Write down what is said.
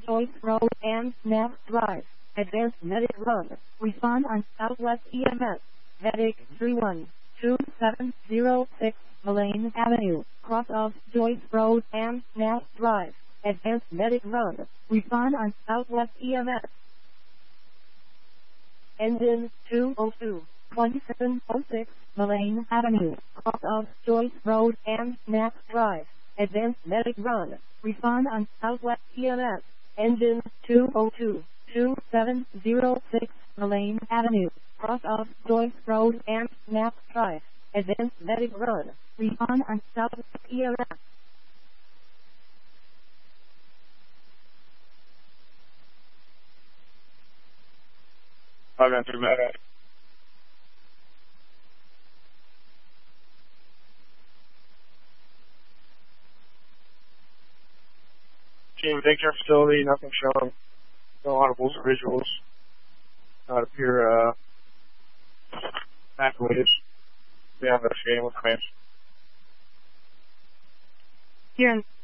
Joyce Road and Knapp Drive. Advanced Medic Run. Respond on Southwest EMS. Medic 312706 Mullane Avenue. Cross off Joyce Road and Knapp Drive. Advanced Medic Run. Respond on Southwest EMS. Engine 202 2706 Mullane Avenue. Cross off Joyce Road and Knapp Drive. Advanced Medic Run. Respond on Southwest EMS. Engine 202 2706 Mullane Avenue. Cross off Joyce Road and Knapp Drive. Advanced Medic Run. Respond on Southwest EMS. I've entered medic. Team, daycare facility, nothing shown. No audibles or visuals. Not appear activated. We have investigating with claims. Here